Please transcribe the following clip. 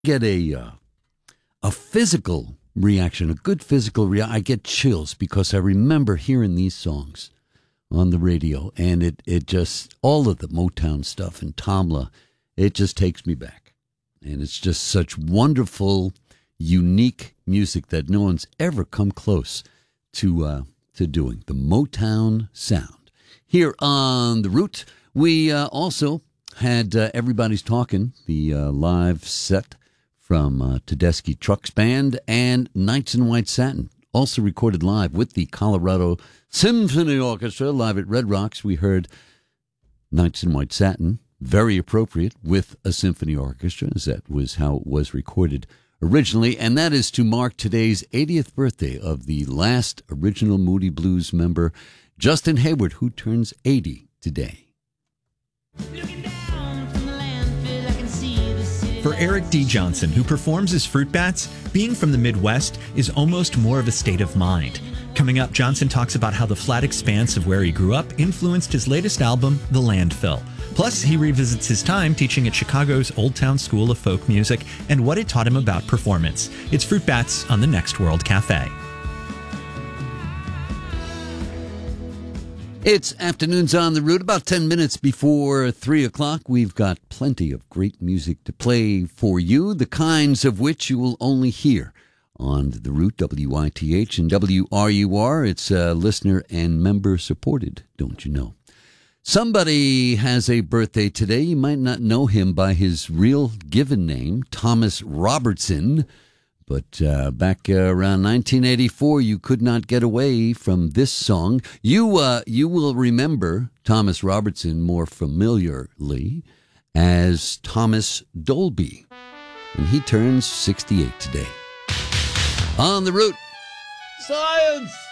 get a physical reaction, a good physical reaction. I get chills because I remember hearing these songs on the radio, and it just, all of the Motown stuff and Tamla, it just takes me back. And it's just such wonderful, unique music that no one's ever come close to doing. The Motown sound. Here on The Root, we also had Everybody's Talking, the live set from Tedeschi Trucks Band, and Nights in White Satin, also recorded live with the Colorado Symphony Orchestra live at Red Rocks. We heard Nights in White Satin, very appropriate with a symphony orchestra, as that was how it was recorded originally, and that is to mark today's 80th birthday of the last original Moody Blues member, Justin Hayward, who turns 80 today. For Eric D. Johnson, who performs as Fruit Bats, being from the Midwest is almost more of a state of mind. Coming up, Johnson talks about how the flat expanse of where he grew up influenced his latest album, The Landfill. Plus, he revisits his time teaching at Chicago's Old Town School of Folk Music and what it taught him about performance. It's Fruit Bats on the Next World Cafe. It's Afternoons on the Route, about 10 minutes before 3 o'clock. We've got plenty of great music to play for you, the kinds of which you will only hear on the Route, WITH and WRUR. It's listener and member supported, don't you know? Somebody has a birthday today. You might not know him by his real given name, Thomas Robertson. But back around 1984, you could not get away from this song. You will remember Thomas Robertson more familiarly as Thomas Dolby. And he turns 68 today. On the Route. Science!